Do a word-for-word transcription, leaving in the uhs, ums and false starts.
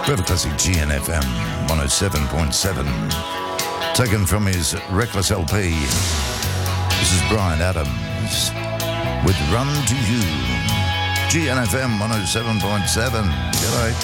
Trevor Classic G N F M one oh seven point seven. Taken from his Reckless L P. This is Bryan Adams with Run to You. G N F M one oh seven point seven. G'day.